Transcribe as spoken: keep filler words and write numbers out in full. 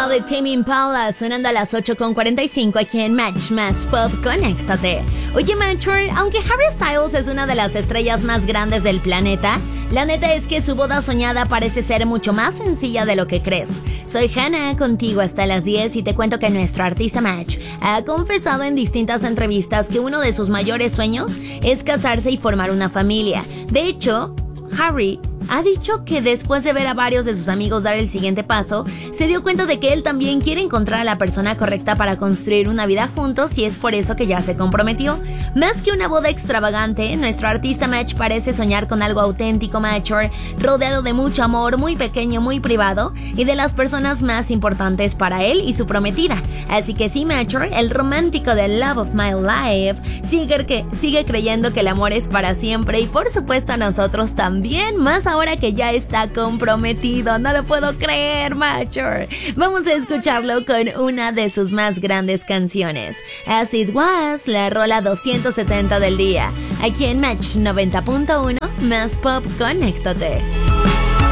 Girl de Tame Impala sonando a las ocho con cuarenta y cinco aquí en Match Más Pop. Conéctate. Oye, Matcher, aunque Harry Styles es una de las estrellas más grandes del planeta, la neta es que su boda soñada parece ser mucho más sencilla de lo que crees. Soy Hannah, contigo hasta las diez y te cuento que nuestro artista Match ha confesado en distintas entrevistas que uno de sus mayores sueños es casarse y formar una familia. De hecho, Harry ha dicho que después de ver a varios de sus amigos dar el siguiente paso, se dio cuenta de que él también quiere encontrar a la persona correcta para construir una vida juntos y es por eso que ya se comprometió. Más que una boda extravagante, nuestro artista Match parece soñar con algo auténtico, Matcher, rodeado de mucho amor, muy pequeño, muy privado y de las personas más importantes para él y su prometida. Así que sí, Matcher, el romántico de Love of My Life, sigue, que, sigue creyendo que el amor es para siempre y por supuesto a nosotros también, más ahora que ya está comprometido. No lo puedo creer, Matcher. Vamos a escucharlo con una de sus más grandes canciones, As It Was, la rola doscientos setenta del día. Aquí en Match noventa punto uno, Más Pop, conéctate.